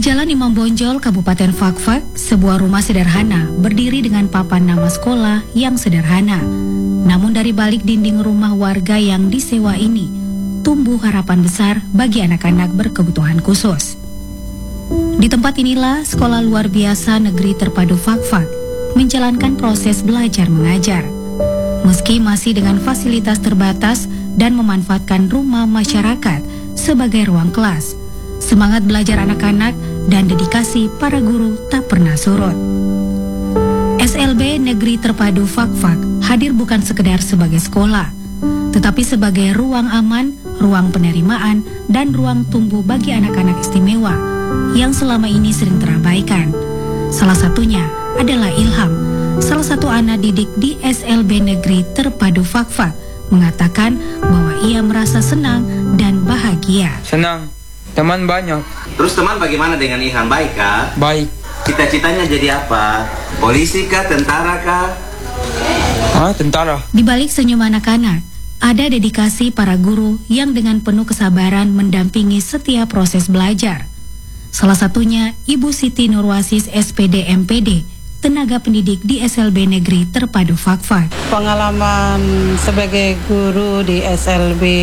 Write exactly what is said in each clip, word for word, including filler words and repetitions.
Jalan Imam Bonjol, Kabupaten Fakfak, sebuah rumah sederhana berdiri dengan papan nama sekolah yang sederhana. Namun dari balik dinding rumah warga yang disewa ini, tumbuh harapan besar bagi anak-anak berkebutuhan khusus. Di tempat inilah sekolah luar biasa negeri terpadu Fakfak menjalankan proses belajar mengajar. Meski masih dengan fasilitas terbatas dan memanfaatkan rumah masyarakat sebagai ruang kelas, semangat belajar anak-anak dan dedikasi para guru tak pernah surut. S L B Negeri Terpadu Fakfak hadir bukan sekedar sebagai sekolah, tetapi sebagai ruang aman, ruang penerimaan, dan ruang tumbuh bagi anak-anak istimewa yang selama ini sering terabaikan. Salah satunya adalah Ilham, salah satu anak didik di S L B Negeri Terpadu Fakfak, mengatakan bahwa ia merasa senang dan bahagia. Senang, teman banyak. Terus teman bagaimana dengan Ilham? Baik kah? Baik. Cita-citanya jadi apa? Polisi kah? Tentara kah? Ah, tentara. Di balik senyum anak-anak, ada dedikasi para guru yang dengan penuh kesabaran mendampingi setiap proses belajar. Salah satunya Ibu Siti Nurwasis S P D M P D, tenaga pendidik di S L B Negeri Terpadu Fakfak. Pengalaman sebagai guru di S L B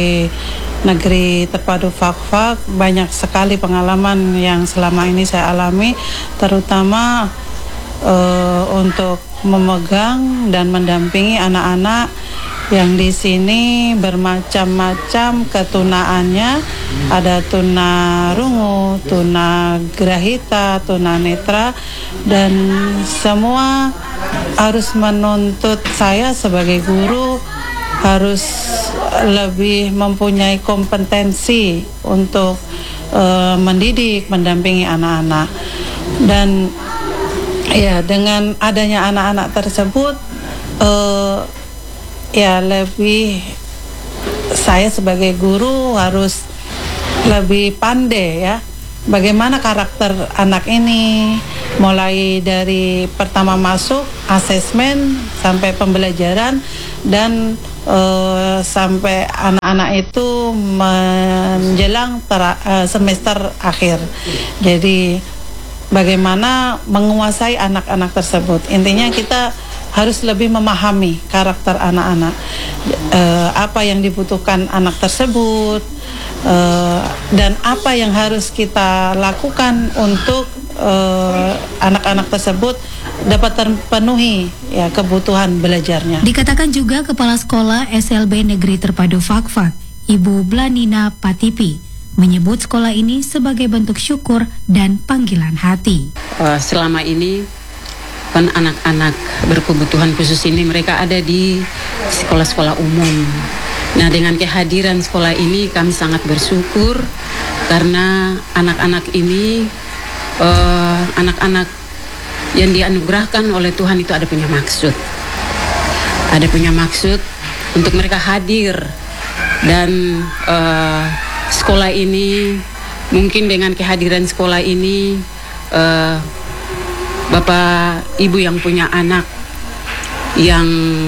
Negeri Terpadu Fakfak, banyak sekali pengalaman yang selama ini saya alami, terutama uh, untuk memegang dan mendampingi anak-anak yang di sini bermacam-macam ketunaannya. Ada tuna rungu, tuna grahita, tuna netra, dan semua harus menuntut saya sebagai guru harus lebih mempunyai kompetensi untuk uh, mendidik, mendampingi anak-anak. Dan ya, dengan adanya anak-anak tersebut, uh, ya lebih saya sebagai guru harus lebih pandai ya, bagaimana karakter anak ini, mulai dari pertama masuk, asesmen, sampai pembelajaran, dan uh, sampai anak-anak itu menjelang tera, uh, semester akhir. Jadi bagaimana menguasai anak-anak tersebut. Intinya kita harus lebih memahami karakter anak-anak, uh, apa yang dibutuhkan anak tersebut, uh, dan apa yang harus kita lakukan untuk uh, anak-anak tersebut dapat terpenuhi ya kebutuhan belajarnya. Dikatakan juga Kepala Sekolah S L B Negeri Terpadu Fakfak, Ibu Blanina Patipi, menyebut sekolah ini sebagai bentuk syukur dan panggilan hati. Uh, selama ini kan anak-anak berkebutuhan khusus ini mereka ada di sekolah-sekolah umum. Nah, dengan kehadiran sekolah ini kami sangat bersyukur karena anak-anak ini uh, anak-anak yang dianugerahkan oleh Tuhan itu ada punya maksud. Ada punya maksud untuk mereka hadir, dan uh, sekolah ini mungkin dengan kehadiran sekolah ini uh, Bapak Ibu yang punya anak yang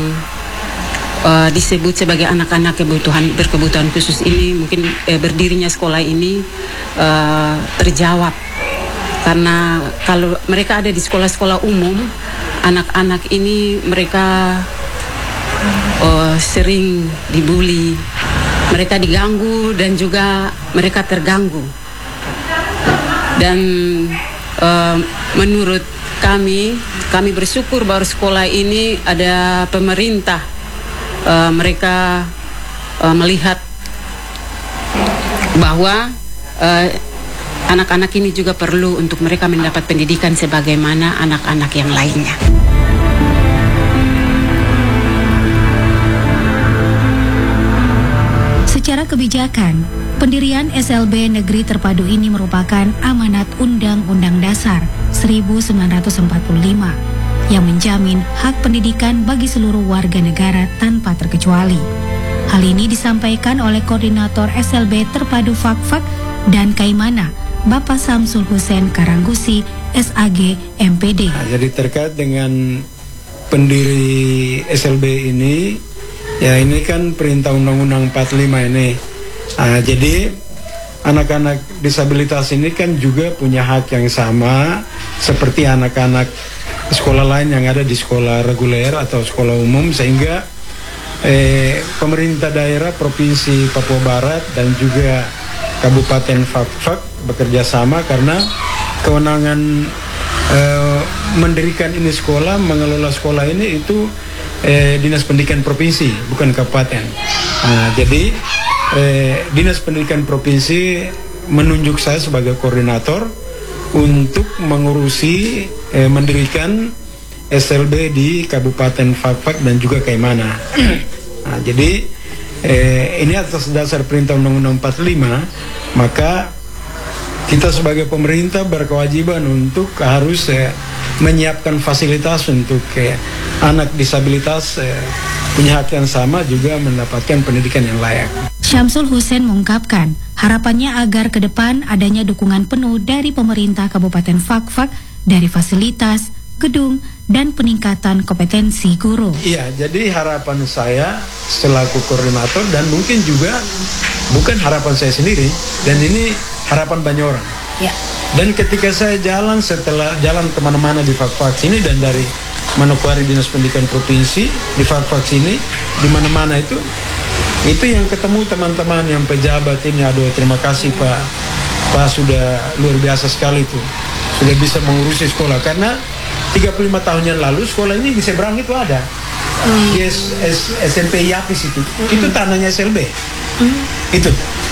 uh, disebut sebagai anak-anak kebutuhan berkebutuhan khusus ini, mungkin eh, berdirinya sekolah ini uh, terjawab. Karena kalau mereka ada di sekolah-sekolah umum, anak-anak ini mereka uh, sering dibully, mereka diganggu dan juga mereka terganggu. Dan uh, menurut kami, kami bersyukur bahwa sekolah ini ada pemerintah, uh, mereka uh, melihat bahwa uh, anak-anak ini juga perlu untuk mereka mendapat pendidikan sebagaimana anak-anak yang lainnya. Secara kebijakan, pendirian S L B Negeri Terpadu ini merupakan amanat Undang-Undang Dasar seribu sembilan ratus empat puluh lima yang menjamin hak pendidikan bagi seluruh warga negara tanpa terkecuali. Hal ini disampaikan oleh Koordinator S L B Terpadu Fakfak dan Kaimana, Bapak Samsul Hussein Karanggusi, S A G M P D. Nah, jadi terkait dengan pendiri S L B ini, ya ini kan perintah Undang-Undang empat puluh lima ini. Nah, jadi anak-anak disabilitas ini kan juga punya hak yang sama seperti anak-anak sekolah lain yang ada di sekolah reguler atau sekolah umum, sehingga eh, pemerintah daerah Provinsi Papua Barat dan juga Kabupaten Fak-Fak bekerja sama karena kewenangan eh, mendirikan ini sekolah, mengelola sekolah ini itu eh, Dinas Pendidikan Provinsi, bukan kabupaten. Nah, jadi eh, Dinas Pendidikan Provinsi menunjuk saya sebagai koordinator untuk mengurusi eh, mendirikan S L B di Kabupaten Fak-Fak dan juga Kaimana. Nah, jadi eh, ini atas dasar perintah Undang-Undang empat puluh lima, maka kita sebagai pemerintah berkewajiban untuk harus eh, menyiapkan fasilitas untuk eh, anak disabilitas eh, punya hak yang sama juga mendapatkan pendidikan yang layak. Syamsul Hussein mengungkapkan harapannya agar ke depan adanya dukungan penuh dari pemerintah Kabupaten Fak-Fak dari fasilitas, gedung, dan peningkatan kompetensi guru. Iya, jadi harapan saya selaku koordinator dan mungkin juga bukan harapan saya sendiri, dan ini harapan banyak orang. Ya. Dan ketika saya jalan setelah jalan kemana-mana di Fak-Fak sini dan dari Manokwari Dinas Pendidikan Provinsi di Fak-Fak sini, di mana-mana itu, itu yang ketemu teman-teman yang pejabat ini, aduh terima kasih Pak, Pak sudah luar biasa sekali itu, sudah bisa mengurusi sekolah karena tiga puluh lima tahun yang lalu sekolah ini di seberang itu ada, mm. yes, S, S M P Yapis itu, mm. itu tanahnya S L B, mm. itu.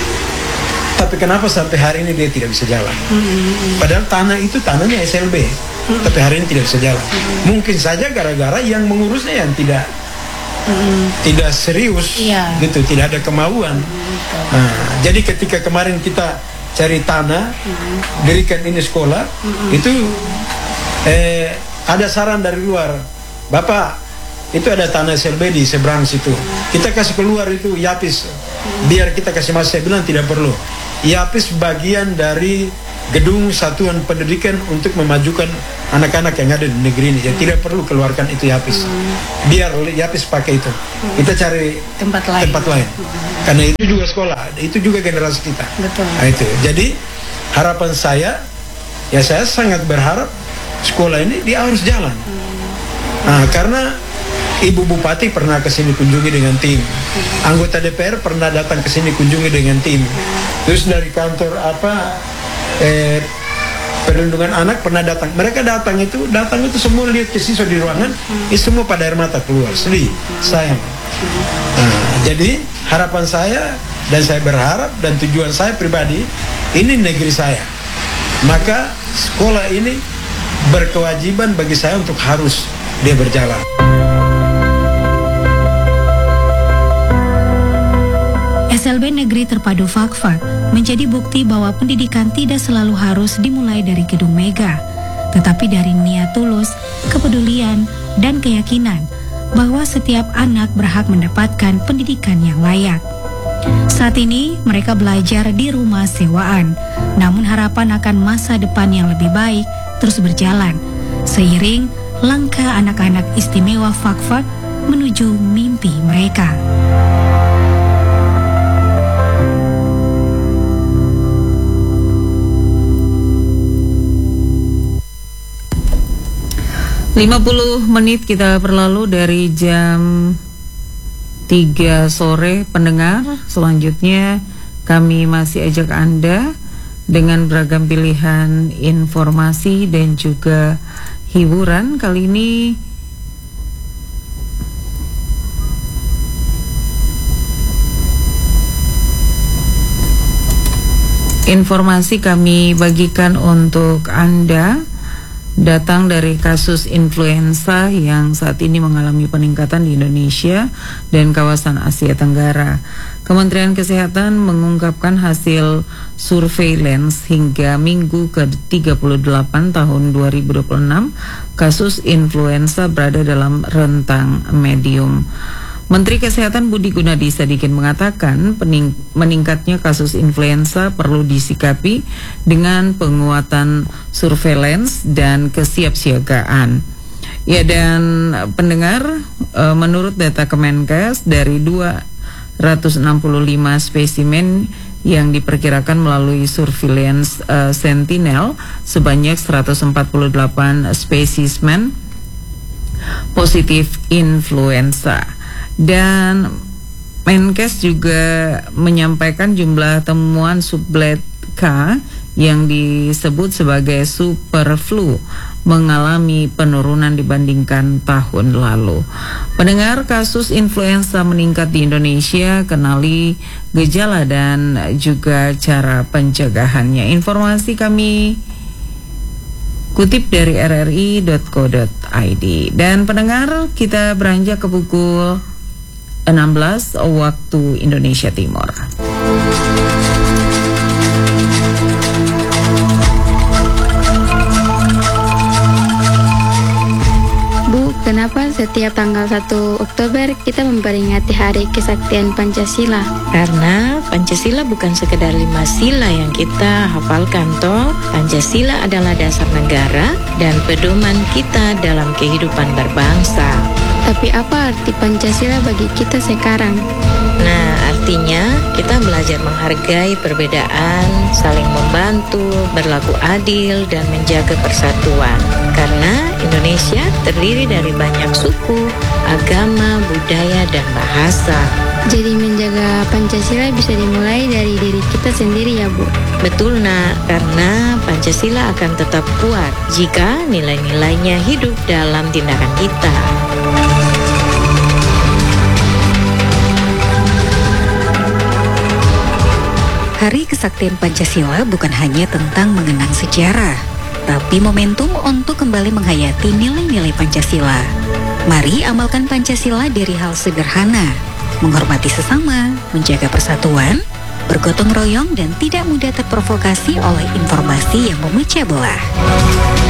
Tapi kenapa sampai hari ini dia tidak bisa jalan? Mm. Padahal tanah itu tanahnya S L B, mm. tapi hari ini tidak bisa jalan. Mm. Mungkin saja gara-gara yang mengurusnya yang tidak mm. tidak serius, yeah. gitu, tidak ada kemauan. Mm. Nah, jadi ketika kemarin kita cari tanah, mm. dirikan ini sekolah, mm. itu eh, ada saran dari luar, Bapak, itu ada tanah S L B di seberang situ, kita kasih keluar itu Yapis, biar kita kasih masuk. Saya bilang tidak perlu, Yapis bagian dari gedung satuan pendidikan untuk memajukan anak-anak yang ada di negeri ini, jadi tidak perlu keluarkan itu Yapis, biar Yapis pakai itu, kita cari tempat lain, tempat lain. Karena itu juga sekolah, itu juga generasi kita. Betul. Nah, itu, jadi harapan saya, ya saya sangat berharap sekolah ini dia harus jalan. Nah, karena Ibu Bupati pernah ke sini kunjungi dengan tim, anggota D P R pernah datang ke sini kunjungi dengan tim, terus dari kantor apa eh, perlindungan anak pernah datang. Mereka datang itu datang itu semua lihat ke siswa di ruangan, itu semua pada air mata keluar, sedih, sayang. Nah, jadi harapan saya dan saya berharap dan tujuan saya pribadi, ini negeri saya, maka sekolah ini berkewajiban bagi saya untuk harus dia berjalan. S L B Negeri Terpadu Fak-Fak menjadi bukti bahwa pendidikan tidak selalu harus dimulai dari gedung megah, tetapi dari niat tulus, kepedulian, dan keyakinan bahwa setiap anak berhak mendapatkan pendidikan yang layak. Saat ini mereka belajar di rumah sewaan, namun harapan akan masa depan yang lebih baik terus berjalan seiring langkah anak-anak istimewa Fak-Fak menuju mimpi mereka. lima puluh menit kita berlalu dari jam tiga sore, pendengar. Selanjutnya kami masih ajak Anda dengan beragam pilihan informasi dan juga hiburan. Kali ini informasi kami bagikan untuk Anda datang dari kasus influenza yang saat ini mengalami peningkatan di Indonesia dan kawasan Asia Tenggara. Kementerian Kesehatan mengungkapkan hasil surveillance hingga minggu ke tiga puluh delapan tahun dua ribu dua puluh enam, kasus influenza berada dalam rentang medium. Menteri Kesehatan Budi Gunadi Sadikin mengatakan pening- meningkatnya kasus influenza perlu disikapi dengan penguatan surveillance dan kesiapsiagaan. Ya, dan pendengar, e, menurut data Kemenkes dari dua ratus enam puluh lima spesimen yang diperkirakan melalui surveillance uh, Sentinel sebanyak seratus empat puluh delapan spesimen positif influenza. Dan Menkes juga menyampaikan jumlah temuan sublet K yang disebut sebagai super flu mengalami penurunan dibandingkan tahun lalu. Pendengar, kasus influenza meningkat di Indonesia, kenali gejala dan juga cara pencegahannya. Informasi kami kutip dari r r i dot co dot i d. Dan pendengar, kita beranjak ke pukul enam belas waktu Indonesia Timur. Kenapa setiap tanggal satu Oktober kita memperingati Hari Kesaktian Pancasila? Karena Pancasila bukan sekedar lima sila yang kita hafalkan toh. Pancasila adalah dasar negara dan pedoman kita dalam kehidupan berbangsa. Tapi apa arti Pancasila bagi kita sekarang? Nah, artinya kita belajar menghargai perbedaan, saling membantu, berlaku adil, dan menjaga persatuan. Karena Indonesia terdiri dari banyak suku, agama, budaya, dan bahasa. Jadi menjaga Pancasila bisa dimulai dari diri kita sendiri ya Bu? Betul nak, karena Pancasila akan tetap kuat jika nilai-nilainya hidup dalam tindakan kita. Hari Kesaktian Pancasila bukan hanya tentang mengenang sejarah, tapi momentum untuk kembali menghayati nilai-nilai Pancasila. Mari amalkan Pancasila dari hal sederhana, menghormati sesama, menjaga persatuan, bergotong royong, dan tidak mudah terprovokasi oleh informasi yang memecah belah.